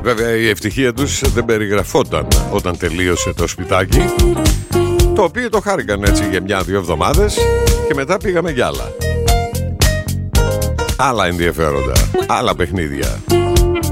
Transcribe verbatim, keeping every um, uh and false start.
Βέβαια η ευτυχία τους δεν περιγραφόταν όταν τελείωσε το σπιτάκι, το οποίο το χάρηκαν έτσι για μια-δύο εβδομάδες και μετά πήγαμε για άλλα. Άλλα ενδιαφέροντα, άλλα παιχνίδια.